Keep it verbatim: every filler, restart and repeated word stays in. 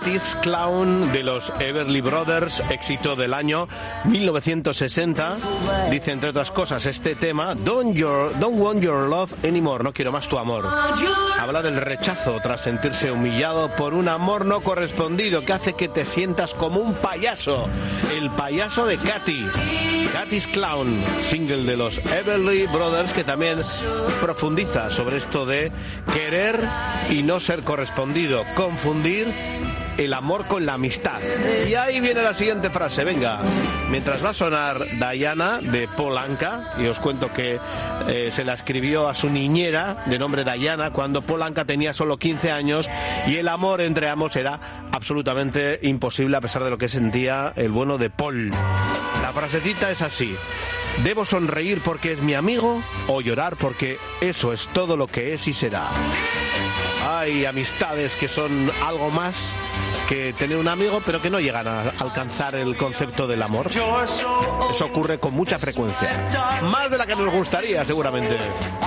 Cathy's Clown de los Everly Brothers, éxito del año mil novecientos sesenta. Dice, entre otras cosas, este tema, Don't, your, don't want your love anymore, no quiero más tu amor. Habla del rechazo tras sentirse humillado por un amor no correspondido que hace que te sientas como un payaso. El payaso de Cathy. Cathy's Clown, single de los Everly Brothers, que también profundiza sobre esto de querer y no ser correspondido, confundir el amor con la amistad. Y ahí viene la siguiente frase, venga. Mientras va a sonar Diana de Paul Anka, y os cuento que eh, se la escribió a su niñera de nombre Diana cuando Paul Anka tenía solo quince años, y el amor entre ambos era absolutamente imposible a pesar de lo que sentía el bueno de Paul. La frasecita es así: ¿debo sonreír porque es mi amigo o llorar porque eso es todo lo que es y será? Hay amistades que son algo más que tener un amigo, pero que no llegan a alcanzar el concepto del amor. Eso ocurre con mucha frecuencia, más de la que nos gustaría seguramente.